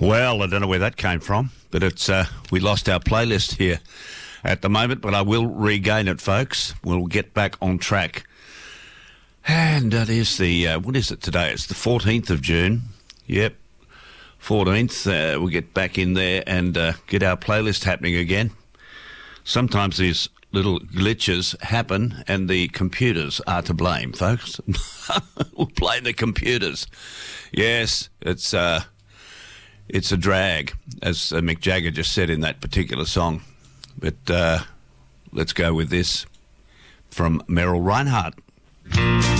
Well, I don't know where that came from, but it's we lost our playlist here at the moment, but I will regain it, folks. We'll get back on track. And that is the, what is it today? It's the 14th of June. Yep, 14th. We'll get back in there and get our playlist happening again. Sometimes these little glitches happen and the computers are to blame, folks. We'll blame the computers. Yes, it's a drag, as Mick Jagger just said in that particular song. But let's go with this from Meryl Reinhardt.